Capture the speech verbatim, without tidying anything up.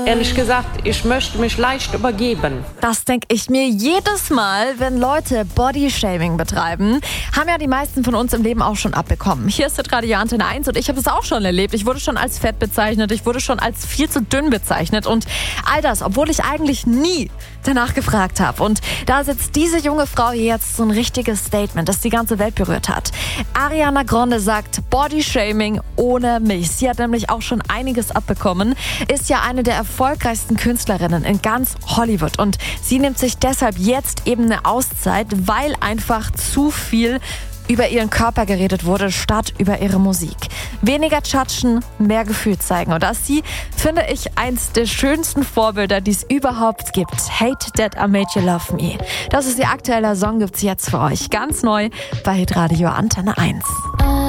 Ehrlich gesagt, ich möchte mich leicht übergeben. Das denke ich mir jedes Mal, wenn Leute Bodyshaming betreiben. Haben ja die meisten von uns im Leben auch schon abbekommen. Hier ist das Radio Antenne eins und ich habe es auch schon erlebt. Ich wurde schon als fett bezeichnet, ich wurde schon als viel zu dünn bezeichnet und all das, obwohl ich eigentlich nie danach gefragt habe. Und da sitzt diese junge Frau hier jetzt so ein richtiges Statement, das die ganze Welt berührt hat. Ariana Grande sagt Bodyshaming ohne mich. Sie hat nämlich auch schon einiges abbekommen, ist ja eine der erfolgreichsten Künstlerinnen in ganz Hollywood und sie nimmt sich deshalb jetzt eben eine Auszeit, weil einfach zu viel über ihren Körper geredet wurde, statt über ihre Musik. Weniger tschatschen, mehr Gefühl zeigen. Und das sie, finde ich, eins der schönsten Vorbilder, die es überhaupt gibt. Hate That I Made You Love Me. Das ist ihr aktueller Song, gibt's jetzt für euch ganz neu bei Hitradio Antenne eins.